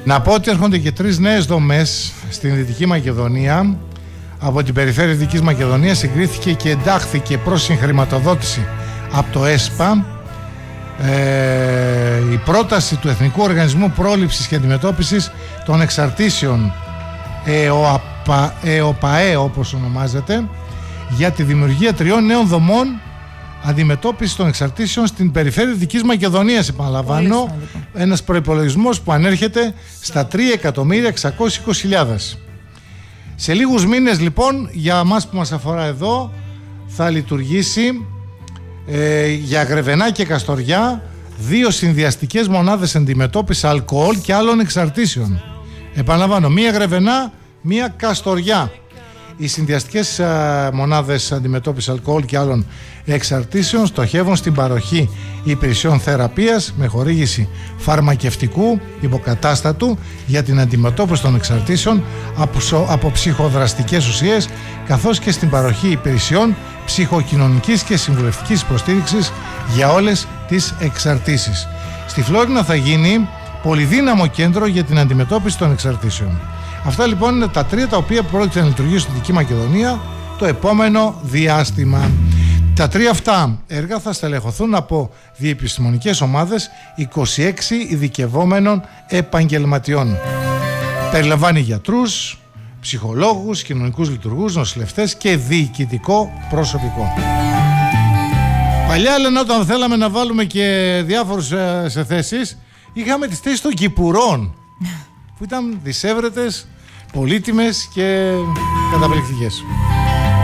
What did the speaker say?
Να πω ότι έρχονται και 3 νέες δομές στην Δυτική Μακεδονία. Από την περιφέρεια Δυτικής Μακεδονίας συγκρίθηκε και εντάχθηκε προς συγχρηματοδότηση από το ΕΣΠΑ η πρόταση του Εθνικού Οργανισμού Πρόληψης και Αντιμετώπισης των Εξαρτήσεων, ΕΟΠΑΕ όπως ονομάζεται, για τη δημιουργία 3 νέων δομών αντιμετώπισης των εξαρτήσεων στην περιφέρεια Δυτικής Μακεδονίας. Επαναλαμβάνω, ένας προϋπολογισμός που ανέρχεται στα 3.620.000. Σε λίγους μήνες λοιπόν, για μας που μας αφορά εδώ, θα λειτουργήσει για Γρεβενά και Καστοριά 2 συνδυαστικές μονάδες αντιμετώπισης αλκοόλ και άλλων εξαρτήσεων. Επαναλαμβάνω, μία Γρεβενά, μία Καστοριά. Οι συνδυαστικές μονάδες αντιμετώπισης αλκοόλ και άλλων εξαρτήσεων στοχεύουν στην παροχή υπηρεσιών θεραπείας με χορήγηση φαρμακευτικού υποκατάστατου για την αντιμετώπιση των εξαρτήσεων από ψυχοδραστικές ουσίες, καθώς και στην παροχή υπηρεσιών ψυχοκοινωνικής και συμβουλευτικής υποστήριξης για όλες τις εξαρτήσεις. Στη Φλόρινα θα γίνει πολυδύναμο κέντρο για την αντιμετώπιση των εξαρτήσεων. Αυτά λοιπόν είναι τα 3 τα οποία πρόκειται να λειτουργήσουν στη Δυτική Μακεδονία το επόμενο διάστημα. Τα 3 αυτά έργα θα στελεχωθούν από διεπιστημονικές ομάδες 26 ειδικευόμενων επαγγελματιών. Περιλαμβάνει γιατρούς, ψυχολόγους, κοινωνικούς λειτουργούς, νοσηλευτές και διοικητικό προσωπικό. Παλιά λένε, όταν θέλαμε να βάλουμε και διάφορους σε θέσεις, είχαμε τις θέσεις των κυπουρών που ήταν δισεύρετες, πολύτιμες και καταπληκτικές.